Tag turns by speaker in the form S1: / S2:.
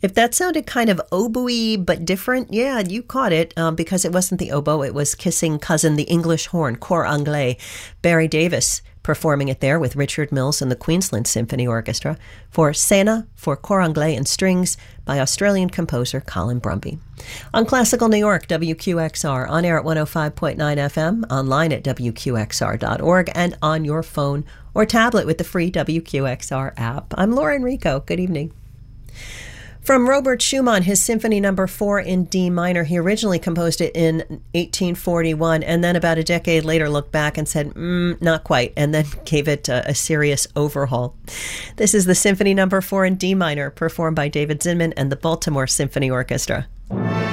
S1: If that sounded kind of oboe but different, yeah, you caught it because it wasn't the oboe. It was kissing cousin, the English horn, Cor Anglais. Barry Davis performing it there with Richard Mills and the Queensland Symphony Orchestra for Sena for Cor Anglais and strings by Australian composer Colin Brumby. On Classical New York, WQXR, on air at 105.9 FM, online at WQXR.org, and on your phone or tablet with the free WQXR app. I'm Laura Enrico. Good evening. From Robert Schumann, his Symphony No. 4 in D minor. He originally composed it in 1841 and then about a decade later looked back and said, not quite, and then gave it a serious overhaul. This is the Symphony No. 4 in D minor, performed by David Zinman and the Baltimore Symphony Orchestra.